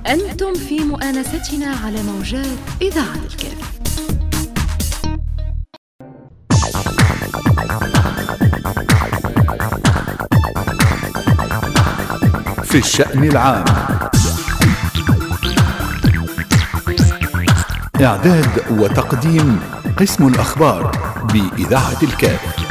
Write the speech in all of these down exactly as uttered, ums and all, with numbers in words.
أنتم في مؤانستنا على موجات إذاعة الكاف. في الشأن العام، إعداد وتقديم قسم الأخبار بإذاعة الكاف.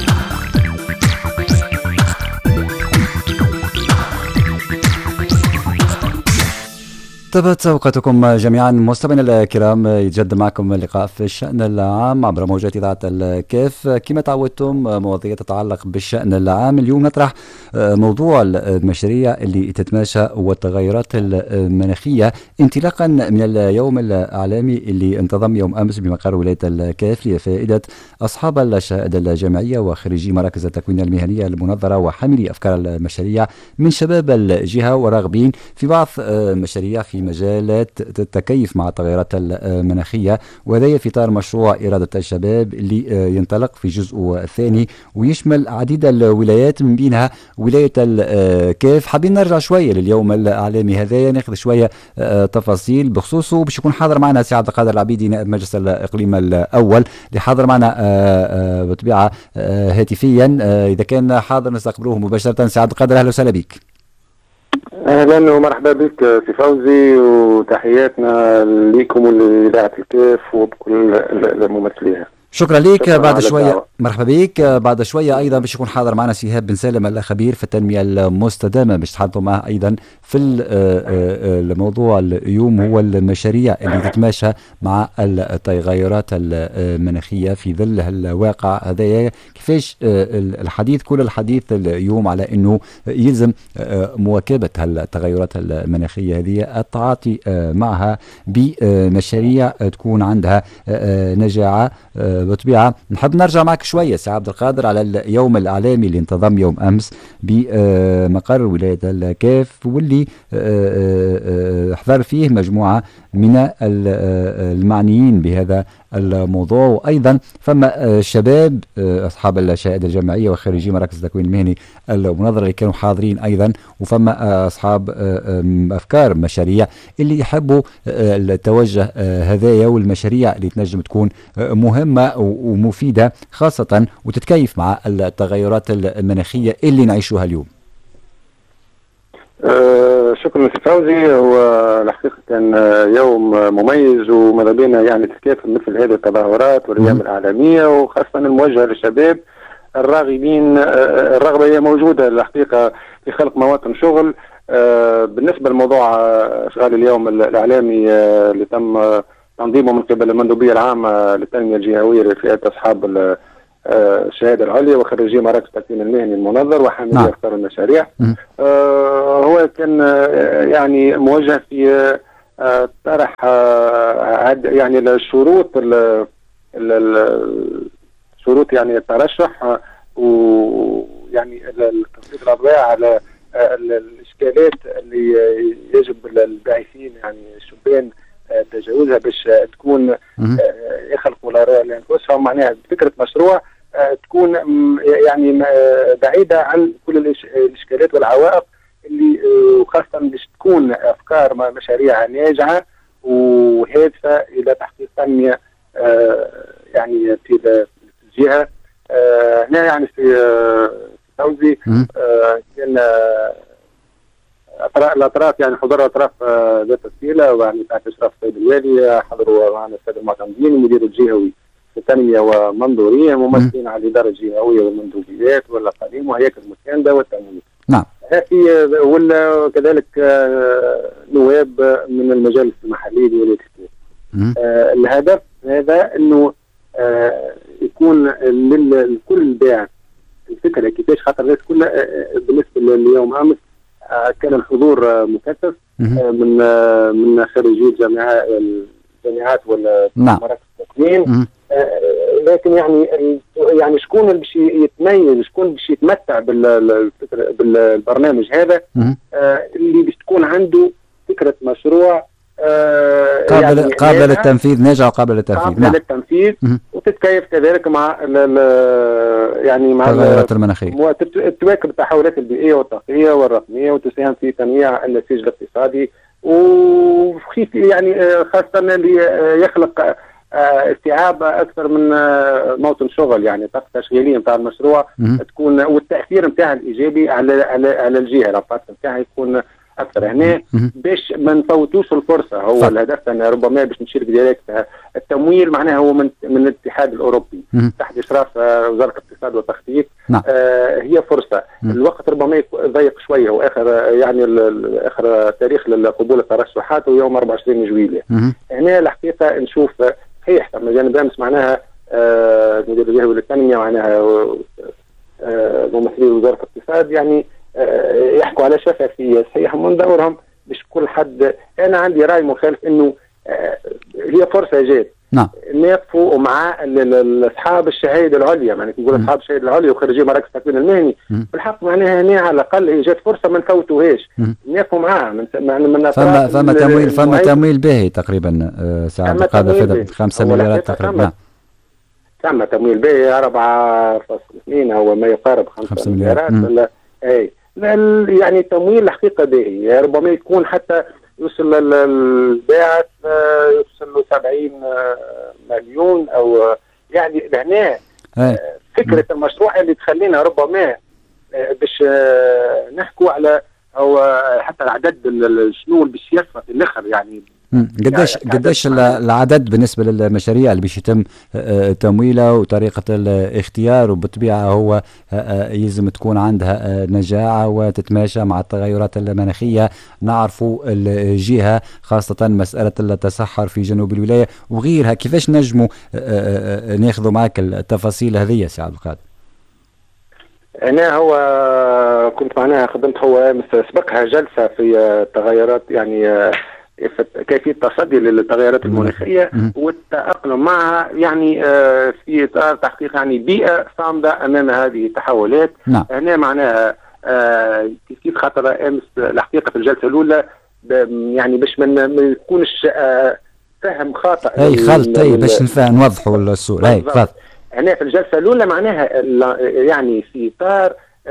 طبت أوقاتكم جميعا مستمعينا الكرام، يتجدد معكم اللقاء في الشأن العام عبر موجات إذاعة الكاف. كما تعودتم مواضيع تتعلق بالشأن العام. اليوم نطرح موضوع المشاريع اللي تتماشى والتغيرات المناخية انطلاقا من اليوم العالمي اللي انتظم يوم أمس بمقر ولاية الكاف لفائدة أصحاب الشهادة الجامعية وخريجي مراكز التكوين المهنية المنظرة وحاملي أفكار المشاريع من شباب الجهة وراغبين في بعض مشاريع في مجالات التكيف مع التغيرات المناخية، وهذا في إطار مشروع إرادة الشباب اللي ينطلق في جزء ثاني ويشمل عديد الولايات من بينها ولاية الكاف. حابين نرجع شوية لليوم العالمي هذايا، ناخذ شوية تفاصيل بخصوصه. باش يكون حاضر معنا سي عبد القادر العبيدي نائب مجلس الإقليم الأول اللي حاضر معنا بطبيعة هاتفيا. إذا كان حاضر نستقبلوه مباشرة. سي عبد القادر أهلا وسهلا بك. اهلا ومرحبا بك سي فوزي، وتحياتنا لكم ولإذاعة الكاف وبكل الممثلين. شكرا لك. شكرا بعد شويه مرحبا بك. بعد شويه ايضا باش يكون حاضر معنا سي إيهاب بن سالم الخبير في التنميه المستدامه، باش تحدثوا معه ايضا في الموضوع اليوم هو المشاريع اللي تتماشى مع التغيرات المناخيه في ظل الواقع هذايا. كيفاش الحديث كل الحديث اليوم على انه يلزم مواكبه التغيرات المناخيه هذه، التعاطي معها بمشاريع تكون عندها نجاعه بطبيعة. نحب نرجع معك شوية سي عبد القادر على اليوم الإعلامي اللي انتظم يوم أمس بمقر ولاية الكاف، واللي حضر فيه مجموعة من المعنيين بهذا الموضوع، وأيضا فما شباب أصحاب الشهادة الجامعية وخريجي مراكز التكوين المهني المنظرة اللي كانوا حاضرين أيضا، وفما أصحاب أفكار مشاريع اللي يحبوا التوجه هذايا والمشاريع اللي تنجم تكون مهمة ومفيدة خاصة وتتكيف مع التغيرات المناخية اللي نعيشوها اليوم. أه شكرا سي فوزي. هو الحقيقة كان يوم مميز، وماذا بينا يعني تتكافل مثل هذه التظاهرات والأيام العالمية، وخاصة الموجهة للشباب الراغبين. الرغبة هي موجودة الحقيقة في خلق مواطن شغل. أه بالنسبة لموضوع إشغال اليوم الإعلامي اللي تم تنظيمه من قبل المندوبية العامة للتنمية الجهوية لفئة أصحاب الشهادة العليا وخريجي مراكز التكوين المهني المنظر وحاملي أفكار المشاريع. آه هو كان يعني موجه في آه طرح آه يعني الشروط شروط يعني الترشح، ويعني تسليط الأضواء على الإشكالات اللي يجب الباحثين يعني الشبان تجاوزها باش تكون يخلقوا لانفسهم معناها فكره مشروع تكون يعني بعيده عن كل الاشكالات والعوائق اللي، وخاصه باش تكون افكار مشاريع ناجعه وهادفه الى تحقيق تنميه يعني في الجهه. هنا يعني في فوزي كان الاطراف يعني حضور الاطراف ذات السيله، ويعني تحت اشراف السيد الوالي حضروا معنا الساده المعتمدين المدير الجهوي للتنميه ومنظوريه، ممثلين على الاداره الجهويه والمندوبيات والاقاليم وهياكل المسانده والتمويل. نعم. في ولا كذلك نواب من المجالس المحليه لولايه الكاف. آه الهدف هذا انه آه يكون لكل باعث الفكره كيفاش، خاطر الناس كلها بالنسبه لليوم امس كان الحضور مكثف من من خريجي الجامعات الجامعات ولا مراكز التكوين، لكن يعني يعني شكون اللي باش يتميز، شكون باش يتمتع بالبرنامج هذا اللي باش تكون عنده فكره مشروع قابل يعني قابل للتنفيذ، ناجع وقابل للتنفيذ. قابل نعم. للتنفيذ وتتكيف كذلك مع يعني مع التغيرات المناخيه، تواكب التحولات البيئيه والتقنيه والرقميه، وتساهم في تنويع النسيج الاقتصادي وخيف يعني خاصة اللي يخلق استيعاب أكثر من موطن شغل، يعني طاقة تشغيلية نتاع المشروع تكون، والتأثير نتاعها الإيجابي على على على الجهة الأنفاق نتاعها يكون أكثر هنا، باش ما نفوتوش الفرصة. هو صح. الهدف أن ربما باش نشارك ديريكت التمويل معناها هو من من الاتحاد الأوروبي تحت إشراف وزارة الاقتصاد والتخطيط. نعم. آه هي فرصة. مم. الوقت ربما ضيق شوية، وآخر يعني آخر تاريخ لقبول الترشحات هو يوم أربعة وعشرين جويلية. هنا الحقيقة نشوف صحيح من جانب أمس معناها آه المدير الجهوي للتنمية معناها آه ممثلي وزارة الاقتصاد يعني يحكوا على شفافية صحيح من دورهم، مش كل حد. أنا عندي رأي مخالف إنه هي فرصة جات. نعم. نقفوا مع أصحاب الشهادة العليا، يعني نقول أصحاب الشهادة العليا وخريجي مراكز التكوين المهني، بالحق معناها هنا على الأقل هي جات فرصة ما نفوتوهاش، نقفوا معاها من من فما فما تمويل فما تمويل باهي تقريبا ساعة قادة خمسة مليارات تقريبا. ثم تمويل باهي أربعة فاصلة اثنين أو ما يقارب خمسة مليارات ولا اي يعني تمويل الحقيقه باهي، ربما يكون حتى يوصل الباعث يوصل له سبعين مليون او يعني لهنا فكره المشروع اللي تخلينا ربما باش نحكوا على او حتى العدد شنو باش يصفى في الاخر يعني قديش يعني قديش العدد بالنسبه للمشاريع اللي باش يتم تمويلها وطريقه الاختيار، وبالطبيعه هو يلزم تكون عندها نجاعه وتتماشى مع التغيرات المناخيه. نعرفوا الجهه خاصه مساله التصحر في جنوب الولايه وغيرها، كيفاش نجموا ناخذوا معك التفاصيل هذه سي عبد القادر؟ أنا هو كنت معناها خدمت هو سبقها جلسة في التغيرات يعني كيفية التصدي للتغيرات المناخية والتأقلم معها، يعني في إطار تحقيق يعني بيئة صامدة أمام هذه التحولات. نعم. هنا معناها كيف كيف خاطر أمس الحقيقة في الجلسة الأولى يعني باش ما يكونش فهم خاطئ. أي خلط أي باش نوضحوا الصورة. أي خلط. هنا في الجلسة الأولى معناها يعني في إطار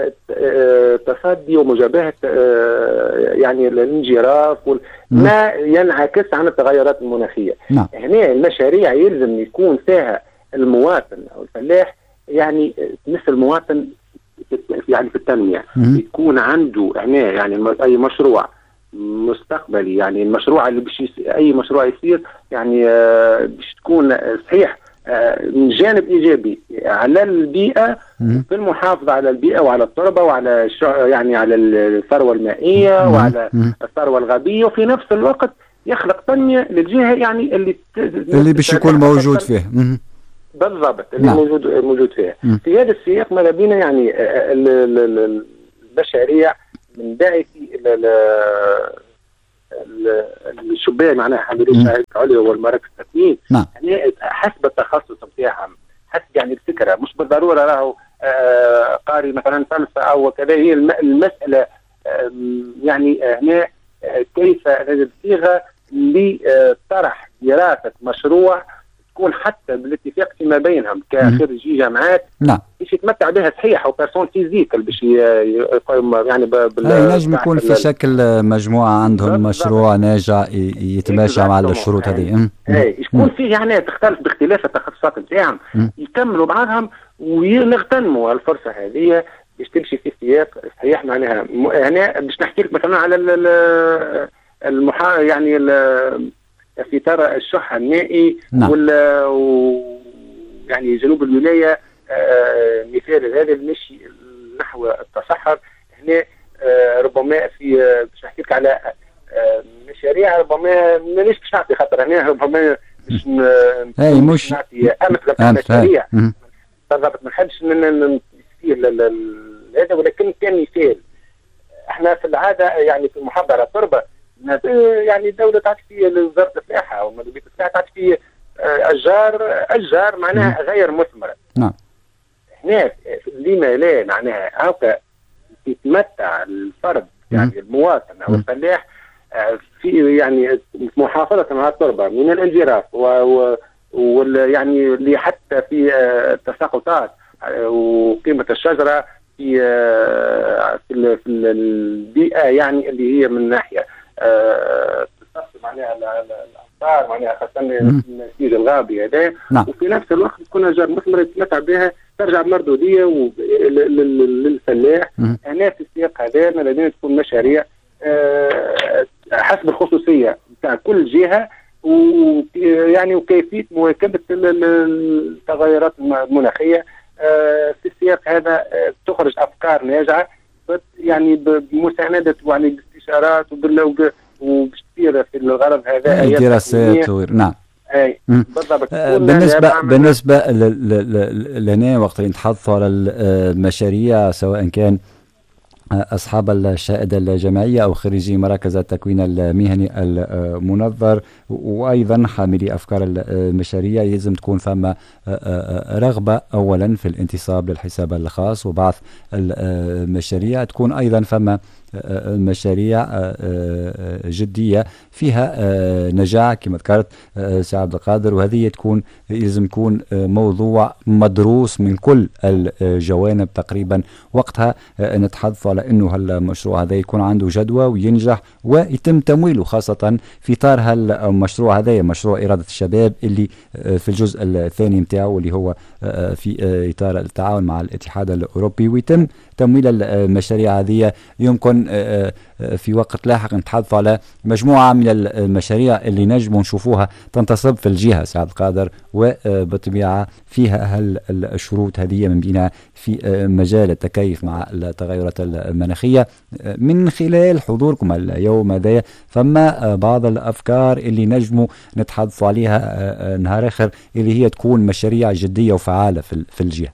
تصدي ومجابهة يعني الانجراف ما ينعكس عن التغيرات المناخية. نعم. هنا المشاريع يلزم يكون فيها المواطن أو الفلاح يعني مثل المواطن يعني في التنمية، يكون عنده هنا يعني أي مشروع مستقبلي، يعني المشروع اللي بش أي مشروع يصير يعني باش تكون صحيح من جانب ايجابي على البيئه في المحافظه على البيئه وعلى التربه وعلى يعني على الثروه المائيه وعلى الثروه الغابيه، وفي نفس الوقت يخلق تنميه للجهه يعني اللي اللي باش يكون موجود فيه. بالضبط اللي نعم. موجود موجود فيها. في هذا السياق ماذا بينا يعني المشاريع من باعثي الشبان معناها حاملين شهادة عليا والمراكز التكوين. نعم. يعني حسب التخصص بتاعهم، حسب يعني الفكره، مش بالضروره راهو آه قاري مثلا فلسفه او كذا. هي المساله آه يعني هنا آه كيف نجد صيغه لطرح دراسه مشروع تكون حتى بالاتفاق فيما بينهم كخريجي جامعات. نعم. باش يتمتع بها صحيح، او بيرسون فيزيك اللي باش يقوم يعني بال نجم يكون في شكل مجموعه عندهم مشروع ناجع يتماشى مع الشروط هذه. اي يكون فيه يعني تختلف باختلاف التخصصات نتاعهم، يكملوا بعضهم ونغتنموا الفرصه هذه باش تمشي في سياق صحيح. معناها هنا باش نحكي لك مثلا على المحا يعني في ترى الشح المائي. نعم. وال يعني جنوب الولايه آه مثال هذا المشي نحو التصحر. هنا آه ربما في باش نحكي لك على آه مشاريع ربما مانيش باش نعطي خاطر هنا ربما مش اي مش نعطي امثله مشاريع بالضبط، ما نحبش هذا، ولكن كان مثال. احنا في العاده يعني في المحافظه على التربه يعني الدوله تعطي فيه لوزاره الفلاحه او مديريه الفلاحه تعطي فيه اشجار اشجار معناها غير مثمره. نعم. هنا لما لا معناها هكا يتمتع الفرد يعني المواطن او الفلاح في يعني محافظه على التربه من الانجراف وال يعني اللي حتى في التساقطات وقيمه الشجره في في البيئه يعني اللي هي من ناحيه تستقطب معناها الامطار معناها خاصه النسيج الغابي هذا. نعم. وفي نفس الوقت تكون اشجار مثمره يتمتع بها ترجع بمردوديه للفلاح. هنا في السياق هذا لدينا تكون مشاريع حسب الخصوصيه بتاع كل جهه ويعني وكيفيه مواكبه التغيرات المناخيه. في السياق هذا تخرج افكار ناجعه يعني بمسانده يعني باستشارات وبتصير في الغرض هذا اي دراسات. نعم. اي بالضبط. بالنسبه بالنسبه لنا وقت اللي نتحدثوا على المشاريع سواء كان أصحاب الشهادة الجامعية أو خريجي مراكز التكوين المهني المنظر وأيضا حاملي أفكار المشاريع، لازم تكون فما رغبة أولا في الانتصاب للحساب الخاص وبعث المشاريع، تكون أيضا فما مشاريع جدية فيها نجاح كما ذكرت سي عبد القادر، وهذه تكون لازم يكون موضوع مدروس من كل الجوانب تقريبا. وقتها نتحدث على انه هالمشروع هذا يكون عنده جدوى وينجح ويتم تمويله، خاصة في اطار هالمشروع هذا مشروع إرادة الشباب اللي في الجزء الثاني متاعه اللي هو في اطار التعاون مع الاتحاد الاوروبي، ويتم تمويل المشاريع هذه. يمكن في وقت لاحق نتحدث على مجموعة من المشاريع اللي نجم نشوفوها تنتصب في الجهة سعد القادر، وبطبيعة فيها الشروط هذه من بينها في مجال التكيف مع التغيرات المناخية. من خلال حضوركم اليوم هذا فما بعض الأفكار اللي نجموا نتحدث عليها نهار آخر اللي هي تكون مشاريع جدية وفعالة في الجهة.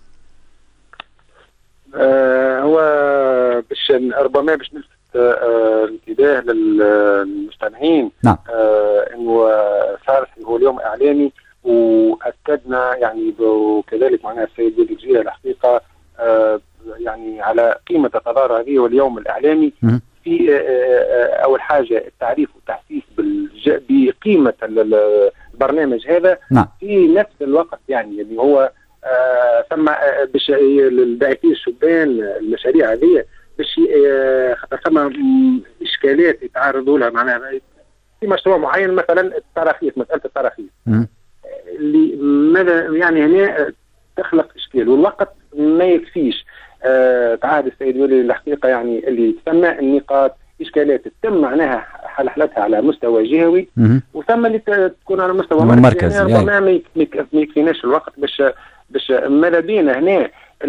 آه هو باش ربما باش نلفت آه الانتباه للمستمعين. نعم. آه انه صار هو اليوم اعلامي، واكدنا يعني وكذلك معنا السيد وليد الجزيرة الحقيقه آه يعني على قيمه التظاهره هذه واليوم الاعلامي م- في آه اول حاجه التعريف والتحسيس بقيمه البرنامج هذا. نعم. في نفس الوقت يعني اللي هو آه ثم آه باش الباعثين الشبان المشاريع هذه باش آه ثم اشكالات يتعرضوا لها معناها في مشروع معين مثلا التراخيص، مساله التراخيص اللي ماذا يعني هنا تخلق اشكال والوقت ما يكفيش. آه تعهد السيد ولي الحقيقه يعني اللي تسمى النقاط اشكالات تتم معناها حلحلتها على مستوى جهوي وثم اللي تكون على مستوى مركزي. يعني ربما ما يكفيناش الوقت باش باش ماذا بينا هنا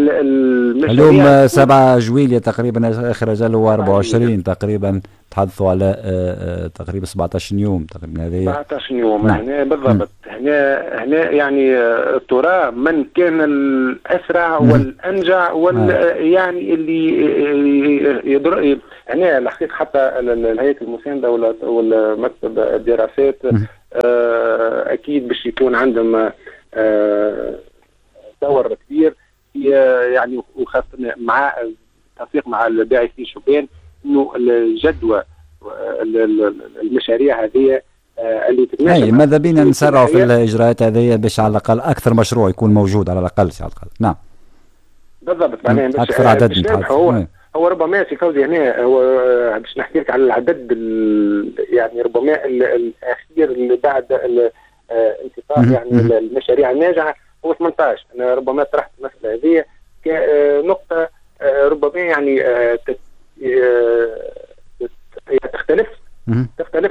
اليوم سبعة جويلية تقريبا اخر اجل هو أربعة وعشرين تقريبا، تحدثوا على آآ آآ تقريبا سبعة عشر يوم تقريبا. هذه سبعة عشر يوم. نعم. هنا بالضبط. هنا هنا يعني ترى من كان الاسرع مم. والانجع وال آه. يعني اللي يدر هنا الحقيقه حتى الهيئه المسانده ولا مكتب الدراسات آه اكيد باش يكون عندهم آه دور كبير يعني وخاصة مع التنسيق مع الباعثين الشبان انه الجدوى المشاريع هذه اللي تتماشى. ماذا بينا نسرعوا في الاجراءات هذه باش على الاقل اكثر مشروع يكون موجود على الاقل على الاقل. نعم بالضبط. معناها اكثر عدد هو مم. هو ربما في فوزي هنا هو باش نحكي لك على العدد يعني ربما الاخير اللي بعد انتقال يعني المشاريع الناجحه هو ثمانية عشر. انا ربما طرحت المساله هذه كنقطه ربما يعني تختلف تختلف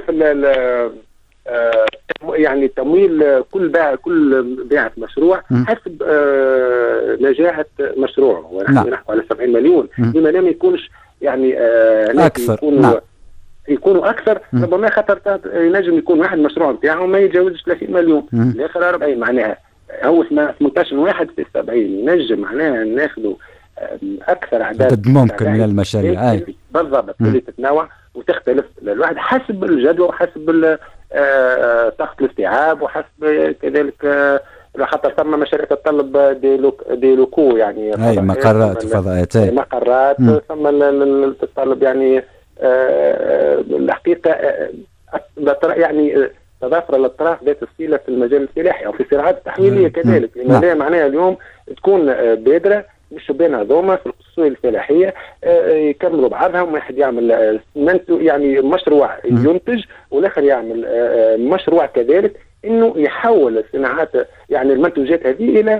يعني تمويل كل باع كل باعة مشروع حسب نجاحة مشروعه. ونحن نحكي على سبعين مليون لما لم يكونش يعني اكثر يكونوا نعم. يكونوا اكثر ربما خاطر ينجم يكون واحد مشروع بتاعه ما يتجاوزش ثلاثين مليون الاخر أربعين. معناها هو ثمانية عشر واحد في سبعين ينجم معناها ناخذوا اكثر اعداد ممكن من المشاريع. اي بالضبط اللي تتنوع وتختلف الواحد حسب الجدوى وحسب طاقه الاستيعاب وحسب كذلك خاطر ثم مشاريع تتطلب دي لوكو يعني اي مقرات فضائيات مقرات ثم تتطلب يعني الحقيقه يعني تضافر الاطراف ذات الصله في المجال الفلاحي او في الصراعات التحويليه كذلك. لان معناها اليوم تكون بادره الشبان هذوما في القصور الفلاحيه يكملوا بعضهم، واحد يعمل يعني مشروع ينتج والاخر يعمل مشروع كذلك انه يحول الصناعات يعني المنتوجات هذه الى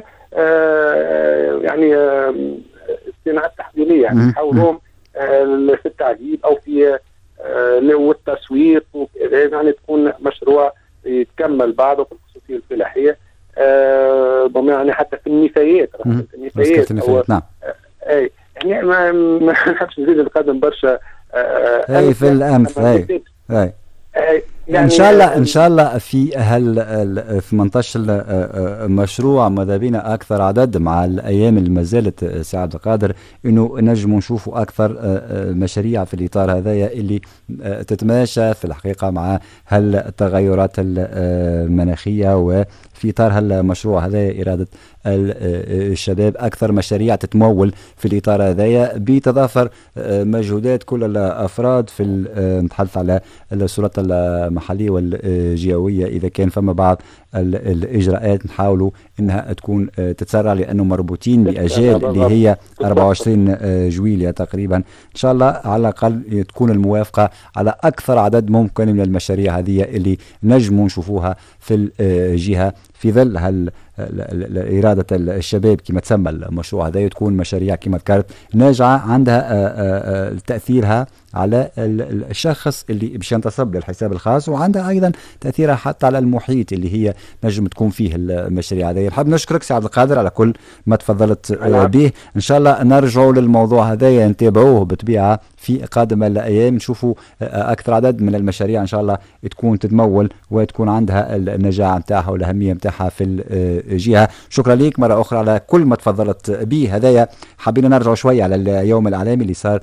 يعني صناعات تحويليه، يعني يحولوهم في التعذيب او في والتسويق وكذا، يعني تكون مشروع يتكمل بعضه في الخصوصيه الفلاحيه. آه يعني حتى في النفايات النفايات النفايات نعم اي يعني ما ما نحبش نزيد نقدم برشا آه اي في الامس اي اي يعني ان شاء الله ان شاء الله في هال ثمانية عشر مشروع ماذا بينا اكثر عدد مع الايام اللي ما زالت سي عبد القادر انه نجموا نشوفوا اكثر مشاريع في الاطار هذايا اللي تتماشى في الحقيقه مع هالتغيرات المناخيه، وفي اطار هالمشروع هذايا اراده الشباب اكثر مشاريع تتمول في الاطار هذايا بتضافر مجهودات كل الافراد في نتحدث على السلطات المحليه والجهويه اذا كان فما بعض الاجراءات نحاولوا انها تكون تتسرع لانه مربوطين باجال اللي هي أربعة وعشرين جويلية تقريبا. ان شاء الله على الاقل تكون الموافقه على اكثر عدد ممكن من المشاريع هذه اللي نجموا نشوفوها في الجهه في ظل هال إرادة الشباب كما تسمى المشروع هذا، تكون مشاريع كما ذكرت ناجعة عندها تأثيرها على الشخص اللي باش ينتصب للحساب الخاص، وعندها أيضا تأثيرها حتى على المحيط اللي هي نجم تكون فيه المشاريع هذه. نحب نشكرك سي عبد القادر على كل ما تفضلت به. إن شاء الله نرجعوا للموضوع هذا نتابعوه بطبيعة في قادم الأيام، نشوفوا أكثر عدد من المشاريع إن شاء الله تكون تتمول وتكون عندها النجاعة متاعها والأهمية متاعها في الجهة. شكرا لك مرة أخرى على كل ما تفضلت به هذايا. حابين نرجع شوي على اليوم الإعلامي اللي صار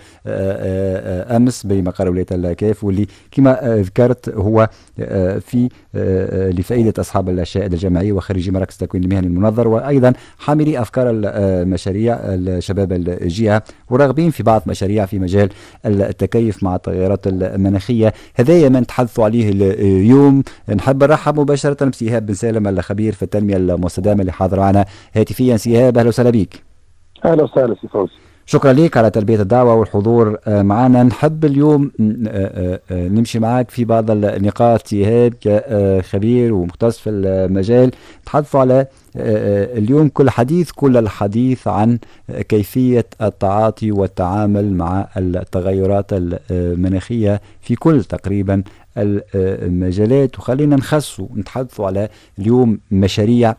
أمس بمقر ولاية الكاف، واللي كما ذكرت هو في لفائدة أصحاب الشهادة الجامعية وخريجي مراكز التكوين المهني المنظر، وأيضا حاملي أفكار المشاريع الشباب الجهة وراغبين في بعض مشاريع في مجال التكيف مع التغيرات المناخية. هذايا ما نتحدثوا عليه اليوم. نحب نرحب مباشرة بسي إيهاب بن سالم الخبير في التنمية المستدامة اللي حاضر معنا هاتفيا. سي إيهاب أهلا وسهلا بك. أهلا وسهلا سي فوزي. شكرا لك على تلبية الدعوة والحضور معنا. نحب اليوم نمشي معك في بعض النقاط سي إيهاب كخبير ومختص في المجال. تحدثوا على اليوم كل حديث كل الحديث عن كيفية التعاطي والتعامل مع التغيرات المناخية في كل تقريبا المجالات، وخلينا نخصوا نتحدثوا على اليوم مشاريع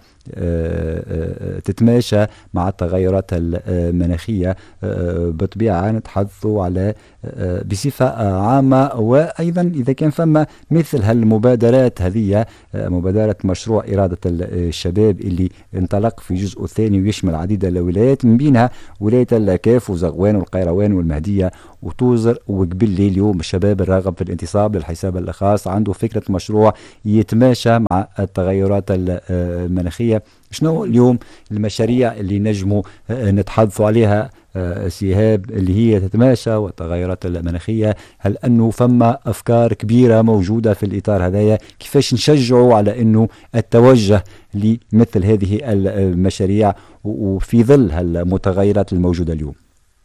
تتماشى مع التغيرات المناخية. بطبيعة نتحدثوا على بصفة عامة، وأيضا إذا كان فما مثل هالمبادرات هذه مبادرة مشروع إرادة الشباب اللي انطلق في جزء الثاني ويشمل عديد الولايات من بينها ولاية الكاف وزغوان والقيروان والمهدية وتوزر وقبلي. اليوم الشباب الراغب في الانتصاب للحساب الخاص عنده فكرة مشروع يتماشى مع التغيرات المناخية. شنو اليوم المشاريع اللي نجموا نتحدثوا عليها سي إيهاب اللي هي تتماشى والتغيرات المناخية؟ هل أنه فما أفكار كبيرة موجودة في الإطار هذايا؟ كيفاش نشجعوا على أنه التوجه لمثل هذه المشاريع وفي ظل المتغيرات الموجودة اليوم؟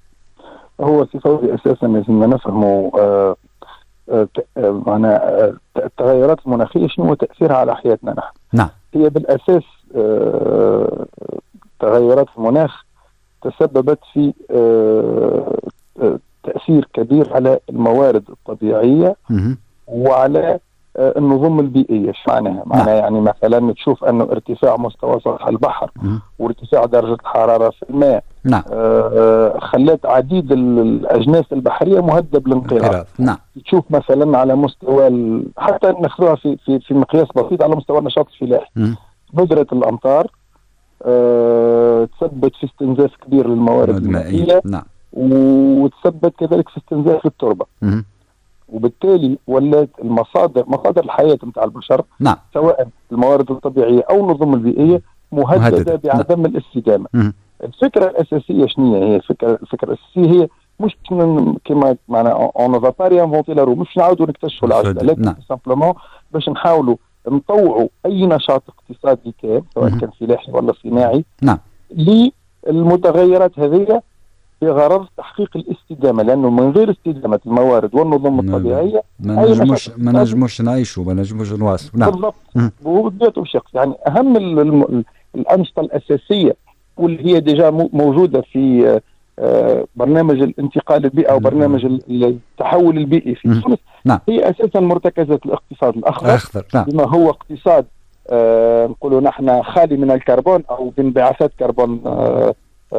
هو سي فوزي أساسا لازم نفهموا آه آه معناها التغيرات المناخية شنو هو تأثيرها على حياتنا نحن. نعم. هي بالأساس آه تغيرات المناخ تسببت في آه آه تأثير كبير على الموارد الطبيعية م- وعلى آه النظم البيئية. شو معناها؟ معناها يعني مثلا تشوف أنه ارتفاع مستوى سطح البحر م- وارتفاع درجة الحرارة في الماء نعم. آه خلت عديد الأجناس البحرية مهدد بالانقراض. نعم. تشوف مثلا على مستوى حتى ناخذوها في في في مقياس بسيط على مستوى النشاط الفلاحي، ندرة الأمطار أه تثبت في استنزاف كبير للموارد المائية. نعم. وتثبت كذلك في استنزاف للتربة. م- وبالتالي ولات المصادر مصادر الحياة متاع البشر نعم. سواء الموارد الطبيعية أو النظم البيئية مهددة بعدم نعم. الاستدامة. م- الفكرة الأساسية شنو هي؟ الفكرة الفكرة الأساسية هي مش كما معنا اون نو با ريانفونتي لا رو، مش نعاودوا نكتشفوا العجلة، لكن نعم. سامبلومون باش نحاولوا نطوعوا أي نشاط اقتصادي كان سواء كان فلاحي ولا صناعي نعم. ل المتغيرات هذه بغرض تحقيق الاستدامه، لانه من غير استدامه الموارد والنظم الطبيعيه ما نجموش ما نجموش نعيشوا، ما نجموش نواصلوا. نعم بالضبط. وبدايته بشق يعني اهم الانشطه الاساسيه واللي هي ديجا موجوده في برنامج الانتقال البيئي او برنامج التحول البيئي في تونس. نعم. هي اساسا مرتكزات الاقتصاد الاخضر. أخضر. نعم. بما هو اقتصاد آه نقولوا نحن خالي من الكربون او بانبعاثات كربون آه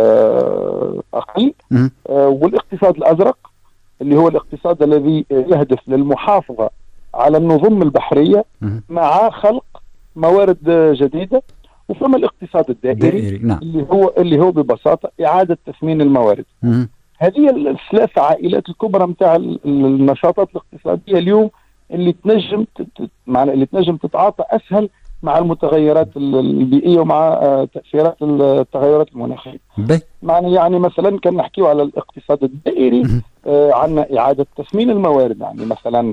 آه اقل. آه والاقتصاد الازرق اللي هو الاقتصاد الذي يهدف للمحافظه على النظم البحريه مع خلق موارد جديده. وثم الاقتصاد الدائري, الدائري. نعم. اللي هو اللي هو ببساطه اعاده تثمين الموارد. مم. هذه الثلاث عائلات الكبرى نتاع النشاطات الاقتصاديه اليوم اللي تنجم مع اللي تنجم تتعاطى اسهل مع المتغيرات البيئيه ومع تاثيرات التغيرات المناخيه. معنى يعني مثلا كان نحكيو على الاقتصاد الدائري آه عندنا اعاده تثمين الموارد، يعني مثلا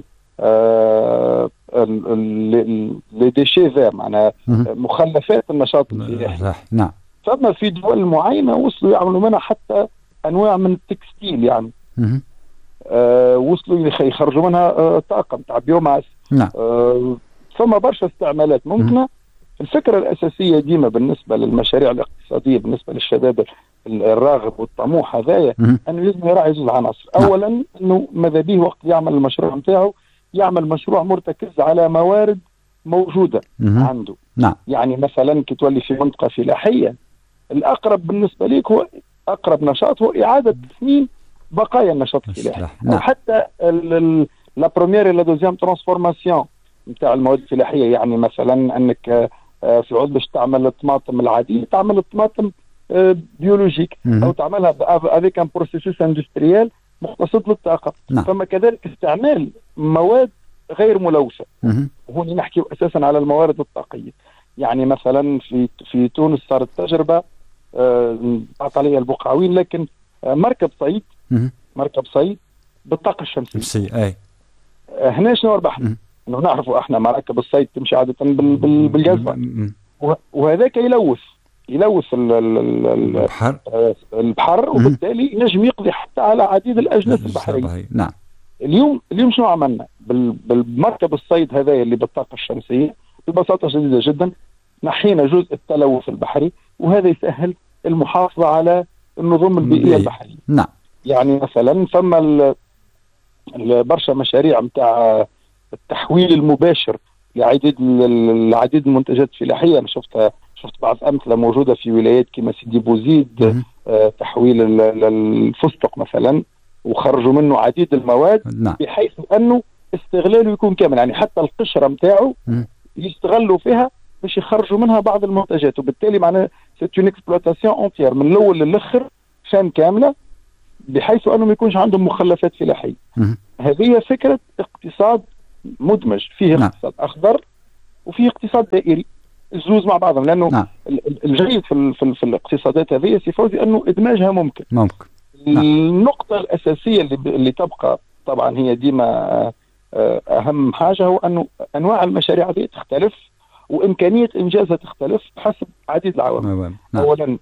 آه لي ديشي فير معناها مخلفات النشاط السياحي. نعم. فما في دول معينه وصلوا يعملوا منها حتى انواع من التكستيل يعني. آه وصلوا يخرجوا منها آه طاقه نتاع بيوماس. نعم. آه ثم برشا استعمالات ممكنه. الفكره الاساسيه ديما بالنسبه للمشاريع الاقتصاديه بالنسبه للشباب الراغب والطموح هذايا انه لازم يراعي زوج عناصر. اولا انه ماذا به وقت يعمل المشروع نتاعو يعمل مشروع مرتكز على موارد موجوده عنده. نعم. يعني مثلا كي تولي في منطقه فلاحيه الاقرب بالنسبه ليك هو اقرب نشاط هو اعاده تثمين بقايا النشاط الفلاحي. نعم. او حتى لا بروميير لا دوزيام ترانسفورماسيون نتاع المواد الفلاحيه، يعني مثلا انك في عود باش تعمل الطماطم العاديه تعمل الطماطم بيولوجيك او تعملها افيك ان بروسيسوس اندستريال مختص للطاقه. نعم. فما كذلك استعمال مواد غير ملوثه. وهنا نحكي اساسا على الموارد الطاقيه. يعني مثلا في في تونس صارت تجربه بعث عليها البقعوين، لكن مركب صيد مركب صيد بالطاقه الشمسيه. اي هنا شنو ربحنا؟ انه نعرفوا احنا مراكب الصيد تمشي عاده بالجزمه وهذاك يلوث يلوث البحر البحر وبالتالي ينجم يقضي حتى على عديد الاجناس البحريه. نعم. اليوم اليوم شنو عملنا بالمركب الصيد هذا اللي بالطاقه الشمسيه؟ ببساطه شديده جدا نحينا جزء التلوث البحري، وهذا يسهل المحافظه على النظم البيئيه البحريه. نعم. يعني مثلا ثم برشا مشاريع نتاع التحويل المباشر لعديد العديد المنتجات الفلاحيه. انا شفت شفت بعض امثله موجوده في ولايات كما سيدي بوزيد. آه تحويل الفستق مثلا وخرجوا منه عديد المواد. نعم. بحيث انه استغلاله يكون كامل، يعني حتى القشره نتاعو يستغلوا فيها باش يخرجوا منها بعض المنتجات، وبالتالي معناها سيت اون اكسبلوتاسيون اونتيير من الاول للاخر شان كامله بحيث انه ما يكونش عندهم مخلفات فلاحيه. هذه فكره اقتصاد مدمج فيه. نعم. اقتصاد اخضر وفيه اقتصاد دائري، الزوز مع بعضهم. لانه نعم. الجيد في, في, في الاقتصادات هذه سي فوزي انه ادماجها ممكن. ممكن. نعم. النقطه الاساسيه اللي, اللي تبقى طبعا هي ديما اهم حاجه هو انه انواع المشاريع هذه تختلف وامكانيه انجازها تختلف حسب عديد العوامل. نعم. اولا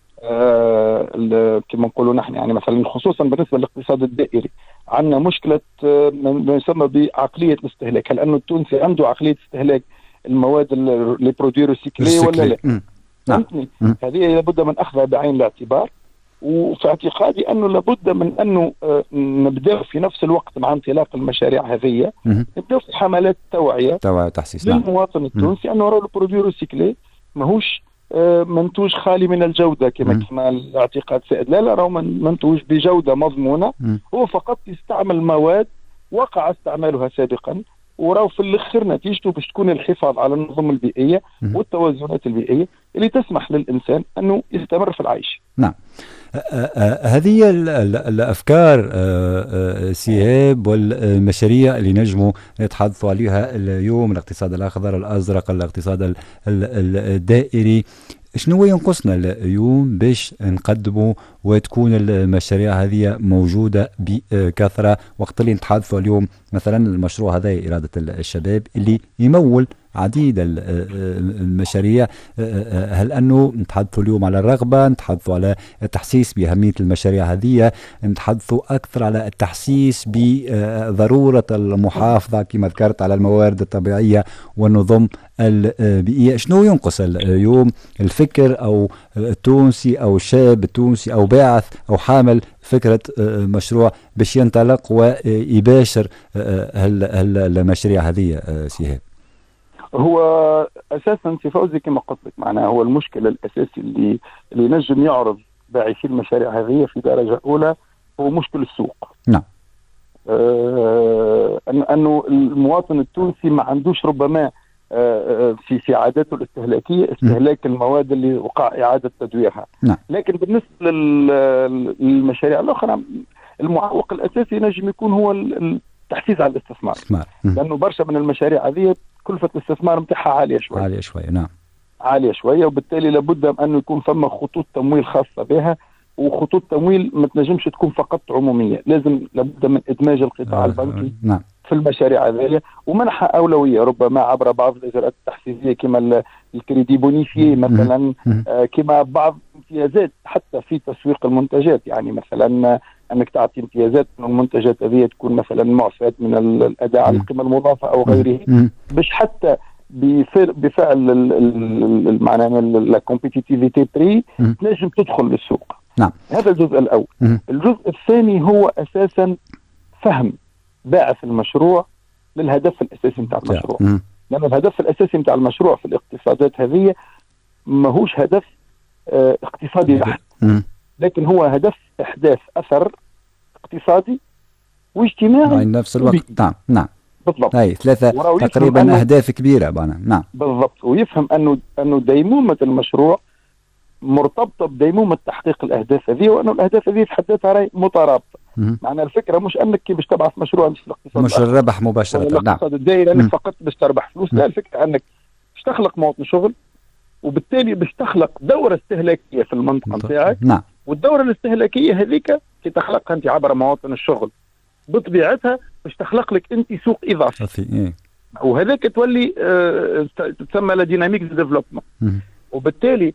آه كما نقولوا نحن يعني مثلا خصوصا بالنسبه للاقتصاد الدائري عندنا مشكله آه ما يسمى بعقليه الاستهلاك. هل انه التونسي عنده عقليه استهلاك المواد اللي برودوي ريسيكلي ولا لا؟ فهمتني؟ هذه لابد من اخذها بعين الاعتبار. وفي اعتقادي انه لابد من انه آه نبدا في نفس الوقت مع انطلاق المشاريع هذه نبدا في حملات توعيه توعيه وتحسيس للمواطن التونسي انه راه البرودوي ريسيكلي ماهوش منتوج خالي من الجودة كما كما الاعتقاد سائد. لا لا راهو منتوج بجودة مضمونة. هو فقط يستعمل مواد وقع استعمالها سابقا، وراو في الاخر نتيجته باش تكون الحفاظ على النظم البيئية والتوازنات البيئية اللي تسمح للإنسان أنه يستمر في العيش. نعم. هذه الأفكار سياب والمشاريع اللي نجموا نتحدثوا عليها اليوم، الاقتصاد الأخضر الأزرق الاقتصاد الدائري، شنو ينقصنا اليوم باش نقدموا وتكون المشاريع هذه موجودة بكثرة؟ وقت اللي نتحدثوا اليوم مثلا المشروع هذا إرادة الشباب اللي يمول عديد المشاريع. هل أنه نتحدثوا اليوم على الرغبة، نتحدثوا على التحسيس بأهمية المشاريع هذه، نتحدثوا أكثر على التحسيس بضرورة المحافظة كما ذكرت على الموارد الطبيعية والنظم البيئية؟ شنو ينقص اليوم الفكر أو التونسي أو الشاب التونسي أو باعث أو حامل فكرة مشروع باش ينطلق ويباشر المشاريع هذه سيهاب؟ هو اساسا سي فوزي كما قلت لك معناها هو المشكل الاساسي اللي اللي نجم يعرض باعثي المشاريع هذه في درجه اولى هو مشكل السوق. نعم. آه انه المواطن التونسي ما عندوش ربما آه في في عاداته الاستهلاكيه استهلاك م. المواد اللي وقع اعاده تدويرها. نعم. لكن بالنسبه للمشاريع الاخرى المعوق الاساسي نجم يكون هو التحفيز على الاستثمار. لانه برشا من المشاريع هذه كلفة الاستثمار نتاعها عالية شوية. عالية شوية نعم. عالية شوية، وبالتالي لابد من أنه يكون ثم خطوط تمويل خاصة بها، وخطوط تمويل ما تنجمش تكون فقط عمومية، لازم لابد من إدماج القطاع آه البنكي نعم. في المشاريع هذه ومنحها أولوية ربما عبر بعض الإجراءات التحفيزية كما الكريدي بونيفي مثلا، آه كما بعض امتيازات حتى في تسويق المنتجات، يعني مثلا أنك تعطي امتيازات من المنتجات هذه تكون مثلا معفاة من الأداء على القيمة المضافة أو غيره، باش حتى بفعل معناها لا كومبيتيتيفيتي بري تنجم تدخل للسوق. نعم. هذا الجزء الأول. م- الجزء الثاني هو أساسا فهم باعث المشروع للهدف الأساسي نتاع المشروع. م- لأن الهدف الأساسي نتاع المشروع في الاقتصادات هذه ماهوش هدف اه اقتصادي بحت، لكن هو هدف إحداث أثر اقتصادي واجتماعي في نفس الوقت. نعم نعم بالضبط. هاي ثلاثة تقريبا أهداف كبيرة بانا. نعم بالضبط. ويفهم أنه أنه ديمومة المشروع مرتبطة بديمومة تحقيق الأهداف هذه، وأنه الأهداف هذه في حد ذاتها راهي مترابطة. معنى الفكرة مش أنك باش تبعث مشروع مش الاقتصاد مش الربح مباشرة. نعم. الاقتصاد الدائري أنك فقط باش تربح فلوس، لا، الفكرة أنك باش تخلق مواطن شغل، وبالتالي باش تخلق دورة استهلاكية في المنطقة نتاعك. نعم. والدورة الاستهلاكية هذيك كي تخلقها أنت عبر مواطن الشغل بطبيعتها باش تخلق لك أنت سوق إضافي. إيه؟ وهذاك تولي آه تسمى لا ديناميك دي ديفلوبمون. وبالتالي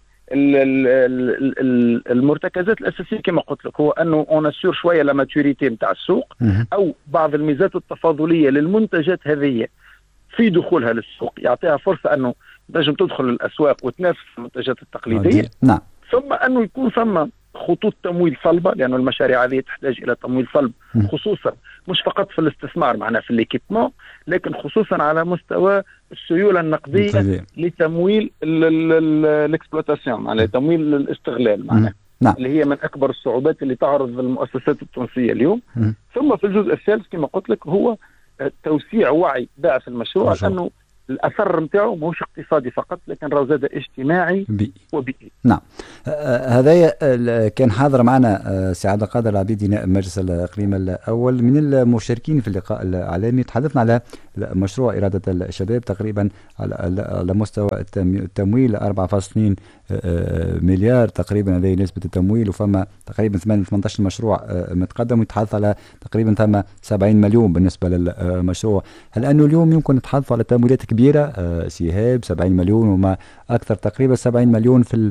المرتكزات الأساسية كما قلت لك هو أنه اون اسور شوية لا ماتوريتي نتاع السوق أو بعض الميزات التفاضلية للمنتجات هذه في دخولها للسوق، يعطيها فرصة أنه تنجم تدخل الأسواق وتنافس المنتجات التقليدية. نعم. ثم أنه يكون ثم خطوط تمويل صلبة، لأن المشاريع هذه تحتاج إلى تمويل صلب خصوصا مش فقط في الاستثمار معنا في الإيكيبمون، لكن خصوصا على مستوى السيولة النقدية لتمويل الاكسبلوتاسيون، معناها تمويل الاستغلال معنا. نعم. اللي هي من أكبر الصعوبات اللي تعرض المؤسسات التونسية اليوم. م. ثم في الجزء الثالث كما قلت لك هو توسيع وعي باعث المشروع، لأنه الأثر نتاعو ماهوش اقتصادي فقط، لكن راهو زاد اجتماعي بي. وبيئي. نعم. هذا كان حاضر معنا سي عبد القادر العبيدي نائب مجلس الإقليم الأول من المشاركين في اللقاء الإعلامي. تحدثنا على مشروع إرادة الشباب تقريبا على مستوى التمويل أربعة فاصلة اثنين مليار تقريبا، هذه نسبة التمويل، وفما تقريبا ثمانية عشر مشروع متقدم، ويتحدث على تقريبا ثم سبعين مليون بالنسبة للمشروع. هل أنه اليوم يمكن نتحدث على تمويلات كبيرة سيهاب سبعين مليون وما أكثر، تقريبا سبعين مليون في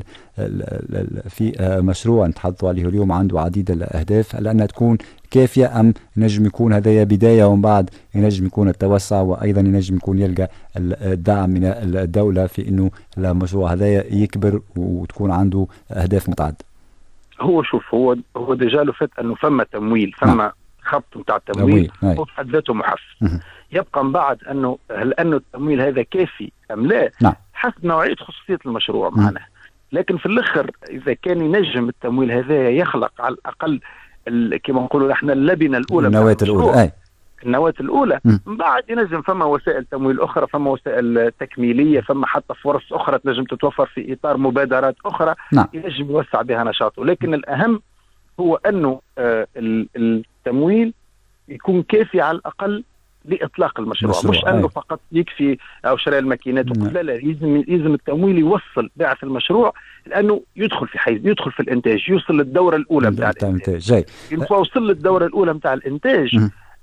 في مشروع نتحدثوا عليه اليوم عنده عديد الأهداف، هل أنها تكون كافية أم نجم يكون هذايا بداية ومن بعد ينجم يكون التوسع، وأيضا ينجم يكون يلقى الدعم من الدولة في أنه المشروع هذايا يكبر وتكون عنده أهداف متعددة؟ هو شوف هو هو ديجا لو فات أنه فما تمويل فما خط نتاع التمويل هو في حد ذاته محفز. يبقى من بعد أنه هل أنه التمويل هذا كافي أم لا؟ نعم. حسب نوعية خصوصية المشروع معنا. لكن في الآخر إذا كان ينجم التمويل هذا يخلق على الأقل كما نقولوا احنا اللبنة الأولى، النواة الأولى أي. النواة الأولى من بعد ينجم فما وسائل تمويل أخرى، فما وسائل تكميلية، فما حتى فرص أخرى تنجم تتوفر في إطار مبادرات أخرى. نعم. ينجم يوسع بها نشاطه، لكن الأهم هو أنه آه التمويل يكون كافي على الأقل لإطلاق المشروع، مش أنه أي. فقط يكفي أو شراء الماكينات. لا لا يلزم يلزم التمويل يوصل باعث المشروع، لأنه يدخل في حيز يدخل في الإنتاج، يوصل للدورة الأولى متاع الإنتاج. جاي. يوصل للدورة الأولى متاع الإنتاج. م.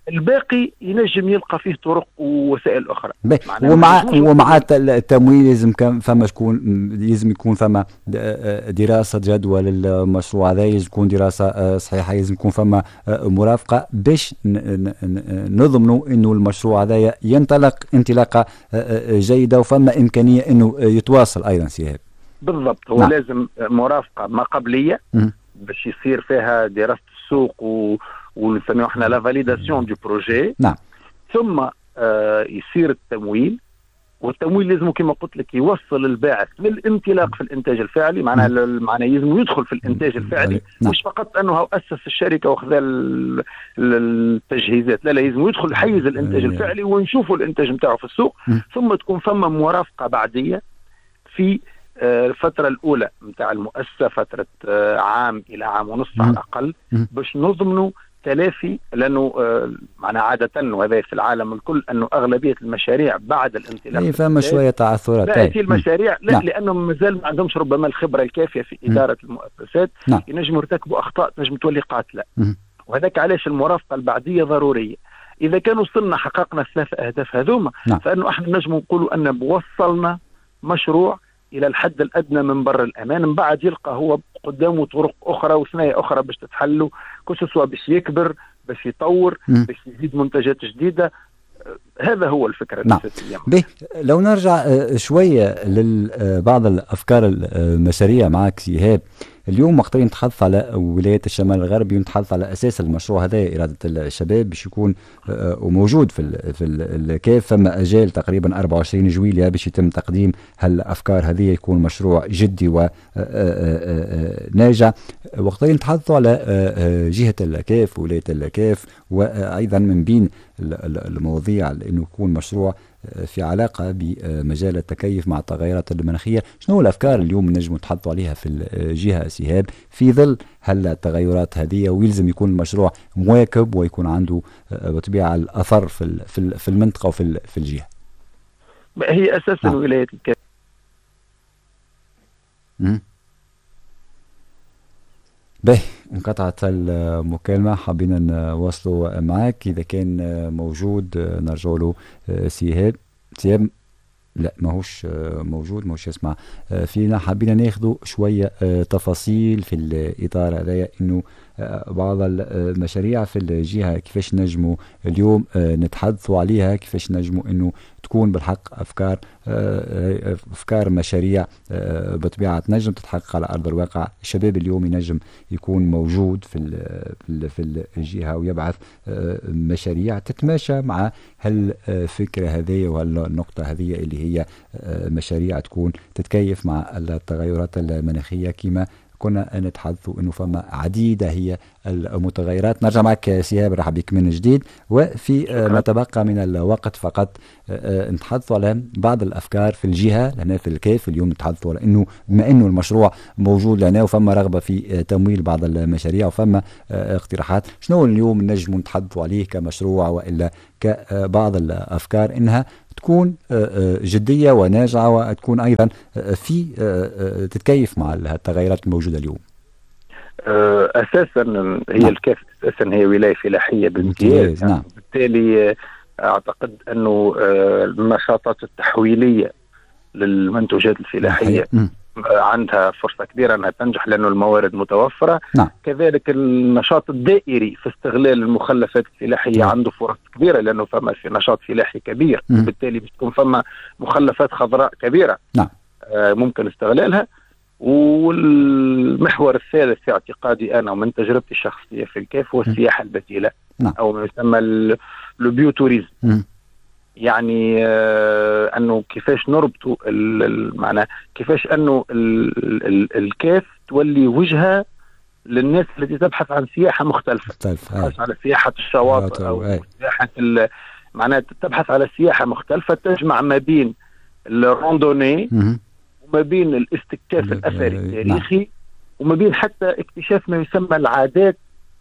الباقي ينجم يلقى فيه طرق ووسائل اخرى. ومع ومع التمويل لازم كان فما شكون لازم يكون فما دراسه جدوى للمشروع هذا، لازم يكون دراسه صحيحه، لازم يكون فما مرافقه باش نضمنوا انه المشروع هذا ينطلق انطلاقه جيده وفما امكانيه انه يتواصل ايضا سيهاب. بالضبط، هو نعم. لازم مرافقه ما قبليه م. باش يصير فيها دراسه السوق و ونسميوه احنا لا فاليداسيون دو بروجي. نعم. ثم آه يصير التمويل، والتمويل لازم كما قلت لك يوصل الباعث للانطلاق في الانتاج الفعلي، معناها معناها لازم يدخل في الانتاج الفعلي. نعم. مش فقط انه اسس الشركه واخذ التجهيزات، لا لا لازم يدخل حيز الانتاج الفعلي ونشوفوا الانتاج نتاعه في السوق. م. ثم تكون فما مرافقه بعديه في الفترة الأولى نتاع المؤسسة، فترة عام إلى عام ونصف على الأقل، باش نضمنوا تلافي، لأنه معنا عادة وهذا في العالم الكل أنه أغلبية المشاريع بعد الانطلاق اي فما شوية تعثرات تأتي المشاريع لا، لأنهم مازال ما عندهمش ربما الخبرة الكافية في إدارة م. المؤسسات، ينجموا يرتكبوا أخطاء تنجم تولي قاتلة، وهذاك علاش المرافقة البعدية ضرورية. إذا كانوا وصلنا حققنا ثلاث أهداف هذوما، فإنه احنا نجم نقولوا أن وصلنا مشروع الى الحد الادنى من بر الامان. من بعد يلقى هو قدامه طرق اخرى وثنايا اخرى باش تتحلوا، كسوا باش يكبر، باش يطور، باش يزيد منتجات جديده. هذا هو الفكره الاساسيه. نعم. لو نرجع شويه لبعض الافكار المشاريع معك سيهاب، اليوم وقت اللي نتحدث على ولايات الشمال الغربي ونتحدث على اساس المشروع هذا اراده الشباب باش يكون وموجود في في الكاف، فما اجال تقريبا أربعة وعشرين جويلية باش يتم تقديم هالافكار هذه، يكون مشروع جدي وناجع. وقت اللي نتحدثوا على جهه الكاف ولايه الكاف، وايضا من بين المواضيع انه يكون مشروع في علاقة بمجال التكيف مع التغيرات المناخية، شنو الأفكار اليوم نجم نتحدثوا عليها في الجهة سيهاب في ظل هالتغيرات هذه، ويلزم يكون المشروع مواكب ويكون عنده بطبيعة الأثر في في المنطقة وفي في الجهة؟ هي أساسا نعم. ولاية الكاف به انقطعت المكالمة، حابين نواصلوا معك إذا كان موجود نرجع له سيهاب. سيهاب لا ماهوش موجود، ماهوش يسمع فينا. حابين ناخذوا شوية تفاصيل في الإطار هذا، إنه بعض المشاريع في الجهة كيفاش نجموا اليوم نتحدثوا عليها، كيفاش نجموا إنه تكون بالحق أفكار أفكار مشاريع بطبيعة نجم تتحقق على أرض الواقع. الشباب اليوم ينجم يكون موجود في في الجهة ويبعث مشاريع تتماشى مع هالفكرة هذه وهالنقطة هذه اللي هي مشاريع تكون تتكيف مع التغيرات المناخية كما كنا نتحدثوا انه فما عديدة هي المتغيرات. نرجع معك سيهاب، رحب بك من جديد. وفي ما تبقى من الوقت فقط نتحدثوا على بعض الافكار في الجهة لهنا في الكيف. اليوم نتحدثوا على انه بما انه المشروع موجود لهنا وفما رغبة في تمويل بعض المشاريع وفما اقتراحات، شنو اليوم نجم نتحدثوا عليه كمشروع والا كبعض الافكار انها تكون جدية وناجعة وتكون أيضا في تتكيف مع التغيرات الموجودة اليوم؟ أساسا هي الكاف أساسا هي ولاية فلاحية بامتياز، نعم. بالتالي أعتقد أنه النشاطات التحويلية للمنتوجات الفلاحية عندها فرصة كبيرة أنها تنجح لأنه الموارد متوفرة. نعم. كذلك النشاط الدائري في استغلال المخلفات الفلاحية نعم. عنده فرص كبيرة لأنه فما في نشاط فلاحي كبير، وبالتالي بتكون فما مخلفات خضراء كبيرة نعم. آه ممكن استغلالها. والمحور الثالث في اعتقادي أنا ومن تجربتي الشخصية في الكاف هو السياحة البديلة نعم. أو ما يسمى البيوتوريزم. يعني آه انه كيفاش نربطوا المعنى، كيفاش انه ال ال الكاف تولي وجهه للناس التي تبحث عن سياحه مختلفه، تبحث على سياحه الشواطئ او أي. سياحه معناها تبحث على سياحه مختلفه تجمع ما بين الروندوني وما بين الاستكشاف الاثري التاريخي نعم. وما بين حتى اكتشاف ما يسمى العادات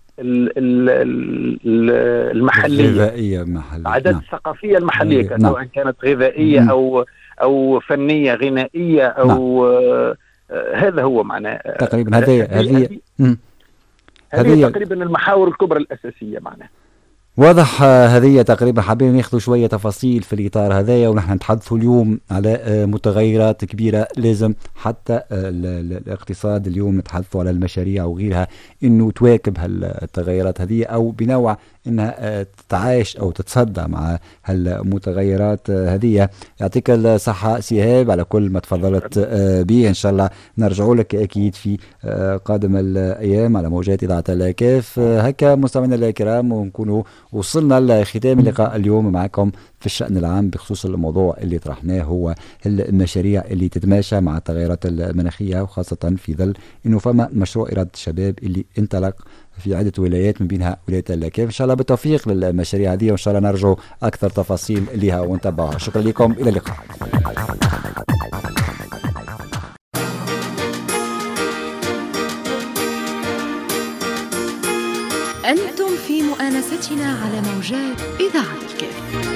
المحلية الغذائية محلية، عادات نعم. الثقافية المحلية نعم. سواء كانت غذائية نعم. أو أو فنية غنائية أو نعم. آه هذا هو معناه تقريبا هذه هذه هذه تقريبا المحاور الكبرى الأساسية معناه. واضح. هذه تقريبا حابين ناخذ شويه تفاصيل في الاطار هذايا، ونحن نتحدثوا اليوم على متغيرات كبيره لازم حتى الاقتصاد اليوم نتحدثوا على المشاريع وغيرها انه تواكب هالتغيرات هذه او بنوع انها تتعايش او تتصدى مع هالمتغيرات هذه. يعطيك الصحه سهاب على كل ما تفضلت به. ان شاء الله نرجعوا لك اكيد في قادم الايام على موجات اذاعه الكاف. هكا مستمعينا الكرام ونكونوا وصلنا لختام اللقاء اليوم معكم في الشأن العام بخصوص الموضوع اللي طرحناه، هو المشاريع اللي تتماشى مع التغيرات المناخية، وخاصة في ظل انه فما مشروع إرادة الشباب اللي انطلق في عدة ولايات من بينها ولاية الكاف. ان شاء الله بالتوفيق للمشاريع هذه، وان شاء الله نرجو اكثر تفاصيل لها ونتابعها. شكرا لكم، الى اللقاء. أنتم في مؤانستنا على موجات إذاعة الكاف.